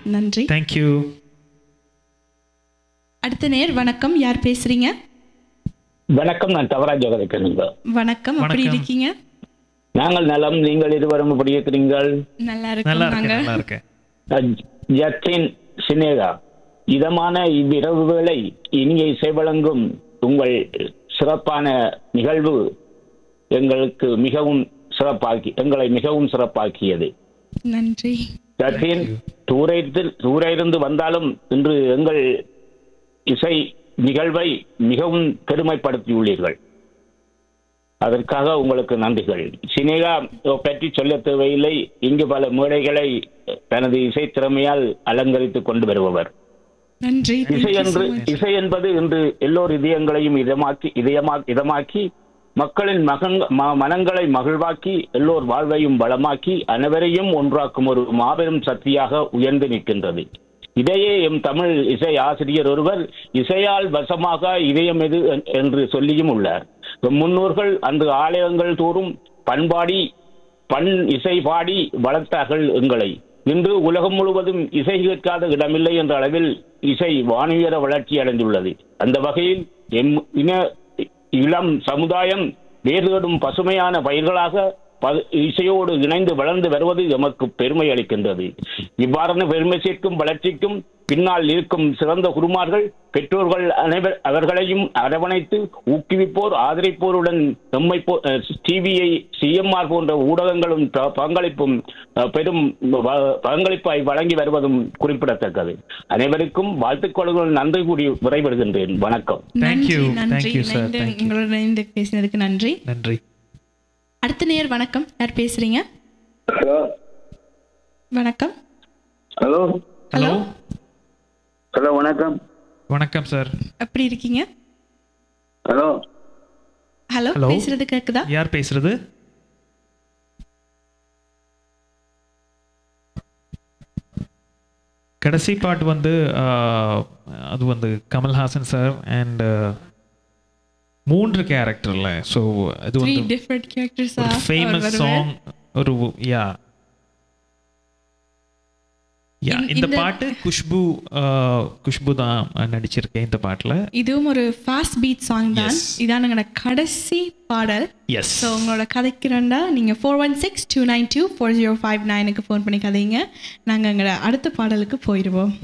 நன்றி. தேங்க்யூ. அடுத்த நேர் வணக்கம், யார் பேசுறீங்க? வணக்கம், நான் தவராஜ் இருக்கிறேன். வணக்கம், எப்படி வணக்கம். இருக்கீங்க? நாங்கள் நலம், நீங்கள் இருவரும் எப்படி இருக்கிறீர்கள்? நல்லா நல்லா இருக்கோம் இருக்கேன், நாங்க. நல்லா இருக்கேன். ஜஸ்டின் சினேகா, இதமான இவ்விரவு வேளை இனிய இசை வழங்கும் உங்கள் சிறப்பான நிகழ்வு எங்களை மிகவும் சிறப்பாக்கியது. நன்றி. ஜஸ்டின், தூரையிருந்து வந்தாலும் இன்று எங்கள் இசை நிகழ்வை மிகவும் பெருமைப்படுத்தியுள்ளீர்கள். அதற்காக உங்களுக்கு நன்றிகள். சினேகா பற்றி சொல்ல தேவையில்லை. இங்கு பல மேடைகளை தனது இசை திறமையால் அலங்கரித்துக் கொண்டு வருபவர். நன்றி. இசை என்பது இன்று எல்லோர் இதயங்களையும் இதமாக்கி மக்களின் மனங்களை மகிழ்வாக்கி எல்லோர் வாழ்வையும் வளமாக்கி அனைவரையும் ஒன்றாக்கும் ஒரு மாபெரும் சக்தியாக உயர்ந்து நிற்கின்றது. இதையே எம் தமிழ் இசை ஆசிரியர் ஒருவர் இசையால் வசமாக இதயம் எது என்று சொல்லியும் உள்ளார். முன்னோர்கள் அன்று ஆலயங்கள் தோறும் பண் இசை பாடி வளர்த்தார்கள் எங்களை. இன்று உலகம் முழுவதும் இசை கேட்காத இடமில்லை என்ற அளவில் இசை வானுயர வளர்ச்சி அடைந்துள்ளது. அந்த வகையில் எம் இளம் சமுதாயம் வேறுபடும் பசுமையான பயிர்களாக இசையோடு இணைந்து வளர்ந்து வருவது எமக்கு பெருமை அளிக்கின்றது. இவ்வாறான பெருமை சேர்க்கும் வளர்ச்சிக்கும் பின்னால் இருக்கும் சிறந்த குருமார்கள், பெற்றோர்கள் அவர்களையும் அரவணைத்து ஊக்குவிப்போர், ஆதரிப்போருடன் நம்மை டிவிஐ, சிஎம்ஆர் போன்ற ஊடகங்களும் பெரும் பங்களிப்பாய் வழங்கி வருவதும் குறிப்பிடத்தக்கது. அனைவருக்கும் வாழ்த்துக்களுடன் நன்றி கூறி விரைவிடுகின்றேன். வணக்கம். நன்றி. உங்களோட பேசினதுக்கு நன்றி. நன்றி. அடுத்த நேர் வணக்கம், யார் பேசுறீங்க? ஹலோ. வணக்கம். ஹலோ. ஹலோ. ஹலோ, வணக்கம். வணக்கம் சார், எப்படி இருக்கீங்க? ஹலோ. Hello, hello. பேசுறது கேக்குதா? யார் பேசுறது? கடைசி பாட்டு வந்து அது வந்து கமல்ஹாசன் சார் அண்ட் 3 கேரக்டர்ல. ஸோ அது Three வந்து different characters ஒரு ஃபேமஸ் சாங். ஒரு இந்த பாட்டு குஷ்பு தான் நடிச்சிருக்கேன் இந்த பாட்டுல. இதுவும் ஒரு ஃபாஸ்ட் பீட் சாங் தான். Yes. இதான் எங்களோட கடைசி பாடல். எஸ். ஸோ உங்களோட கதைக்கிறண்டா நீங்கள் 4162924059க்கு ஃபோன் பண்ணி கதைங்க. நாங்கள் எங்களோட அடுத்த பாடலுக்கு போயிடுவோம்.